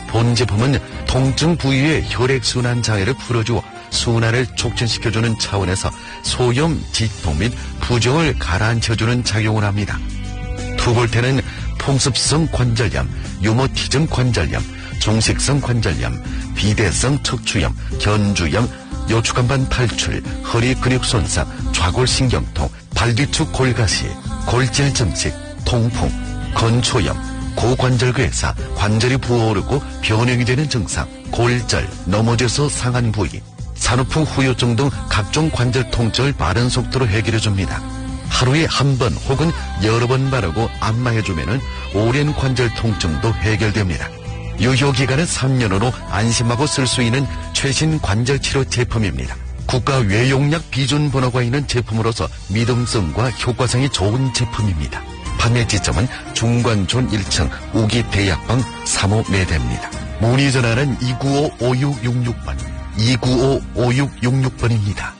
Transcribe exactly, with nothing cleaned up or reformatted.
본 제품은 통증 부위의 혈액순환 장애를 풀어주어 순환을 촉진시켜주는 차원에서 소염, 지통 및 부종을 가라앉혀주는 작용을 합니다. 투골테는 풍습성 관절염, 유모티즘 관절염, 종식성 관절염, 비대성 척추염, 견주염, 요추간반 탈출, 허리 근육 손상, 좌골신경통, 발뒤축 골가시, 골질 증식, 통풍, 건초염, 고관절괴사, 관절이 부어오르고 변형이 되는 증상, 골절, 넘어져서 상한 부위, 산후풍 후유증 등 각종 관절 통증을 빠른 속도로 해결해줍니다. 하루에 한 번 혹은 여러 번 바르고 안마해주면 오랜 관절 통증도 해결됩니다. 유효기간은 삼 년으로 안심하고 쓸 수 있는 최신 관절치료 제품입니다. 국가 외용약 비준 번호가 있는 제품으로서 믿음성과 효과성이 좋은 제품입니다. 판매 지점은 중관촌 일 층 우기 대약방 삼 호 매대입니다. 문의 전화는 이구오 오육육육 번, 이구오 오육육육 번입니다.